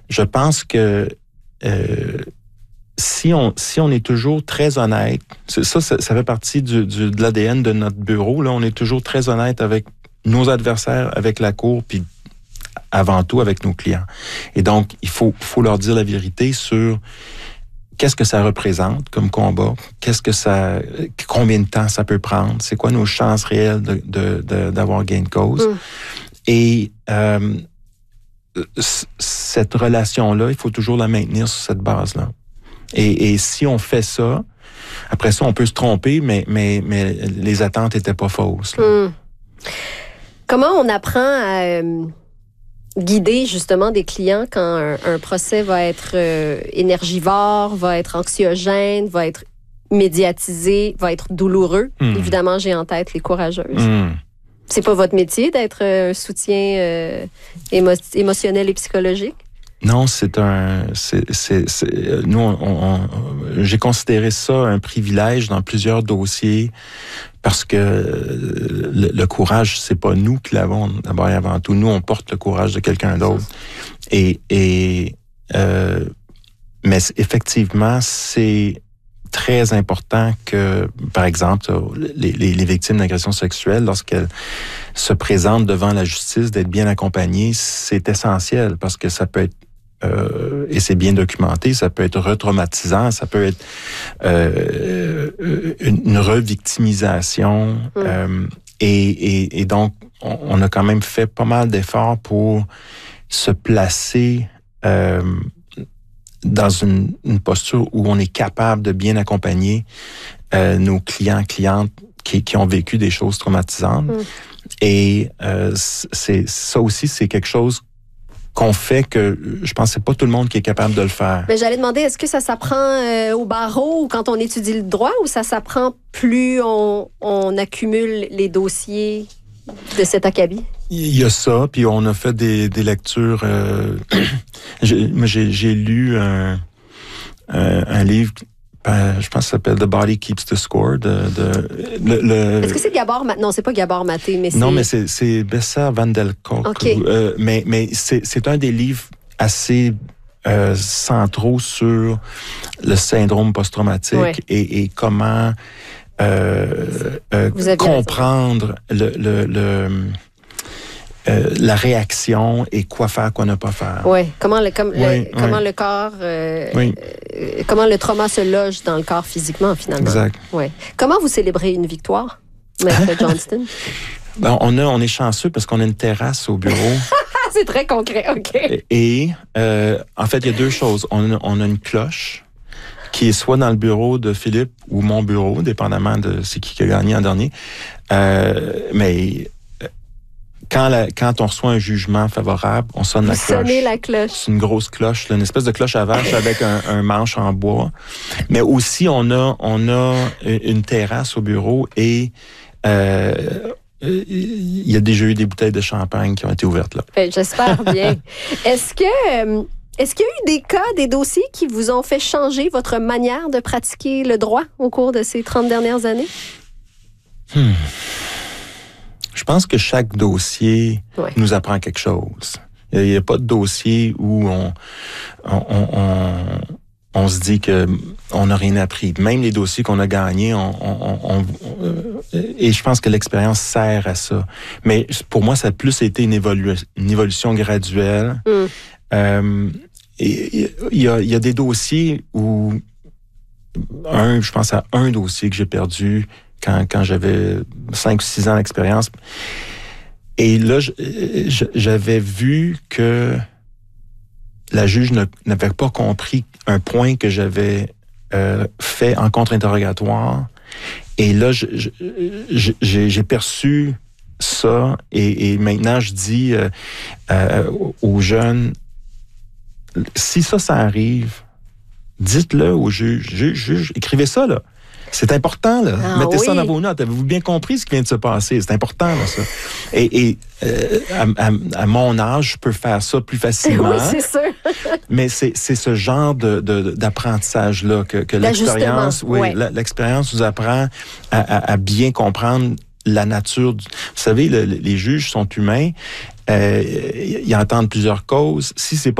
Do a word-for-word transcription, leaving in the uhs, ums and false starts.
je pense que euh, si on si on est toujours très honnête, ça, ça, ça fait partie du, du, de l'A D N de notre bureau. Là, on est toujours très honnête avec nos adversaires, avec la cour, puis avant tout avec nos clients. Et donc, il faut, faut leur dire la vérité sur qu'est-ce que ça représente comme combat, qu'est-ce que ça, combien de temps ça peut prendre, c'est quoi nos chances réelles de, de, de, d'avoir gain de cause. Mm. Et euh, c- cette relation-là, il faut toujours la maintenir sur cette base-là. Et, et si on fait ça, après ça, on peut se tromper, mais, mais, mais les attentes n'étaient pas fausses. Là. Mm. Comment on apprend à... Euh... guider justement des clients quand un, un procès va être euh, énergivore, va être anxiogène, va être médiatisé, va être douloureux. Mmh. Évidemment, j'ai en tête les courageuses. Mmh. C'est pas votre métier d'être un soutien euh, émo- émotionnel et psychologique? Non, c'est un... C'est, c'est, c'est, nous, on, on, j'ai considéré ça un privilège dans plusieurs dossiers parce que le, le courage, c'est pas nous qui l'avons d'abord et avant tout. Nous, on porte le courage de quelqu'un d'autre. Et, et euh, mais effectivement, c'est très important que, par exemple, les, les, les victimes d'agressions sexuelles, lorsqu'elles se présentent devant la justice, d'être bien accompagnées, c'est essentiel parce que ça peut être Euh, et c'est bien documenté, ça peut être retraumatisant, ça peut être euh, une, une revictimisation. Mmh. Euh, et, et, et donc, on, on a quand même fait pas mal d'efforts pour se placer euh, dans une, une posture où on est capable de bien accompagner euh, nos clients, clientes qui, qui ont vécu des choses traumatisantes. Mmh. Et euh, c'est, ça aussi, c'est quelque chose qu'on fait que je pense que c'est pas tout le monde qui est capable de le faire. Mais j'allais demander, est-ce que ça s'apprend euh, au barreau ou quand on étudie le droit ou ça s'apprend plus on, on accumule les dossiers de cet acabit? Il y a ça, puis on a fait des, des lectures. Euh, j'ai, j'ai, j'ai lu un, un, un livre, je pense que ça s'appelle The Body Keeps the Score. De, de, le, le... Est-ce que c'est Gabor Maté? Non, c'est pas Gabor Maté, mais c'est... Non, mais c'est, c'est Bessa Van der Kolk. Okay. Euh, mais mais c'est, c'est un des livres assez euh, centraux sur le syndrome post-traumatique ouais. et, et comment euh, euh, comprendre le... le, le Euh, la réaction et quoi faire, quoi ne pas faire. Oui, comment le, com- oui, le, comment oui. le corps, euh, oui. euh, comment le trauma se loge dans le corps physiquement, finalement. Exact. Oui. Comment vous célébrez une victoire, Maître Johnston? Ben, on, a, on est chanceux parce qu'on a une terrasse au bureau. C'est très concret, OK. Et, et euh, en fait, il y a deux choses. On a, on a une cloche qui est soit dans le bureau de Philippe ou mon bureau, dépendamment de c'est qui qui a gagné en dernier. Euh, mais... Quand, la, quand on reçoit un jugement favorable, on sonne Vous la cloche. Sonnez la cloche. C'est une grosse cloche, là, une espèce de cloche à vache avec un, un manche en bois. Mais aussi, on a, on a une terrasse au bureau et euh, il y a déjà eu des bouteilles de champagne qui ont été ouvertes là. Ben, j'espère bien. Est-ce que euh, est-ce qu'il y a eu des cas, des dossiers qui vous ont fait changer votre manière de pratiquer le droit au cours de ces trente dernières années? Hmm. Je pense que chaque dossier ouais. nous apprend quelque chose. Il n'y a pas de dossier où on, on, on, on, on se dit que on n'a rien appris. Même les dossiers qu'on a gagnés, on, on, on, on, et je pense que l'expérience sert à ça. Mais pour moi, ça a plus été une, évolu- une évolution graduelle. Mm. Euh, et il y a, il y a des dossiers où, un, je pense à un dossier que j'ai perdu quand, quand j'avais cinq ou six ans d'expérience. Et là, je, je, j'avais vu que la juge ne, n'avait pas compris un point que j'avais euh, fait en contre-interrogatoire. Et là, je, je, je, j'ai, j'ai perçu ça. Et, et maintenant, je dis euh, euh, aux jeunes, si ça, ça arrive, dites-le au juge. Juge, juge, écrivez ça, là. C'est important, là. Ah, Mettez oui. ça dans vos notes. Avez-vous bien compris ce qui vient de se passer? C'est important, là, ça. Et, et euh, à, à, à mon âge, je peux faire ça plus facilement. Oui, c'est sûr. Mais c'est, c'est ce genre de, de, d'apprentissage-là que, que l'expérience, oui, ouais. l'expérience vous apprend à, à, à bien comprendre la nature. Du... Vous savez, le, les juges sont humains. Euh, ils entendent plusieurs causes. Si c'est pas